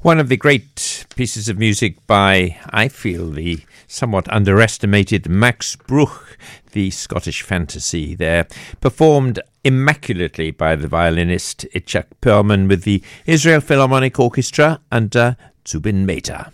One of the great pieces of music by, I feel, the somewhat underestimated Max Bruch, the Scottish fantasy there, performed immaculately by the violinist Itzhak Perlman with the Israel Philharmonic Orchestra under Zubin Mehta.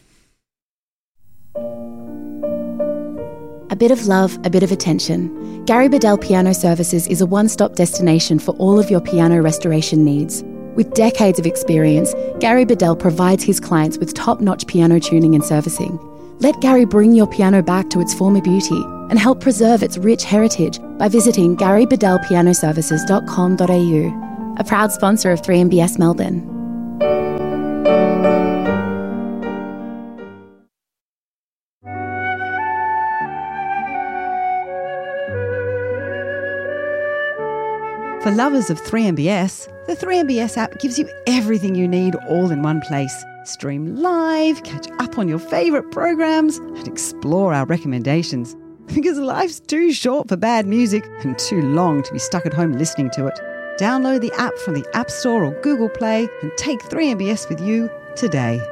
A bit of love, a bit of attention. Gary Bedell Piano Services is a one-stop destination for all of your piano restoration needs. With decades of experience, Gary Bedell provides his clients with top-notch piano tuning and servicing. Let Gary bring your piano back to its former beauty and help preserve its rich heritage by visiting garybedellpianoservices.com.au, a proud sponsor of 3MBS Melbourne. For lovers of 3MBS, the 3MBS app gives you everything you need all in one place. Stream live, catch up on your favourite programs, and explore our recommendations. Because life's too short for bad music and too long to be stuck at home listening to it. Download the app from the App Store or Google Play and take 3MBS with you today.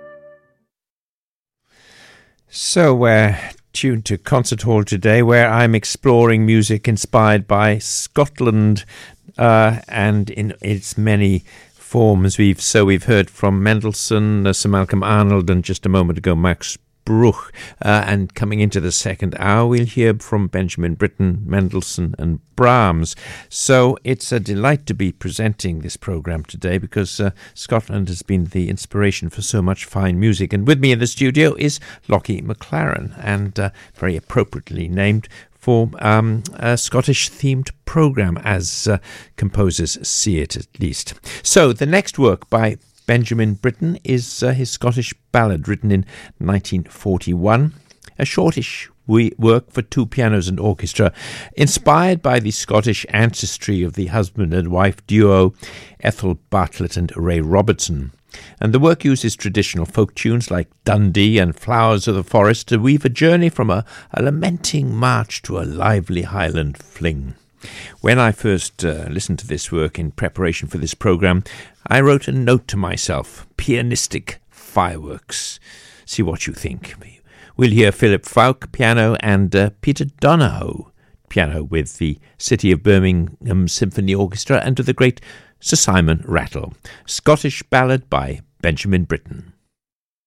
So we're tuned to Concert Hall today, where I'm exploring music inspired by Scotland and in its many forms. We've heard from Mendelssohn, Sir Malcolm Arnold, and just a moment ago Max Bruch. And coming into the second hour, we'll hear from Benjamin Britten, Mendelssohn and Brahms. So it's a delight to be presenting this programme today because Scotland has been the inspiration for so much fine music. And with me in the studio is Lockie McLaren, and very appropriately named for a Scottish-themed programme, as composers see it at least. So the next work by Benjamin Britten is his Scottish ballad written in 1941, a shortish work for two pianos and orchestra, inspired by the Scottish ancestry of the husband and wife duo Ethel Bartlett and Ray Robertson. And the work uses traditional folk tunes like Dundee and Flowers of the Forest to weave a journey from a lamenting march to a lively Highland fling. When I first listened to this work in preparation for this programme, I wrote a note to myself, pianistic fireworks. See what you think. We'll hear Philip Falk, piano, and Peter Donohoe, piano, with the City of Birmingham Symphony Orchestra, and to the great Sir Simon Rattle. Scottish ballad by Benjamin Britten.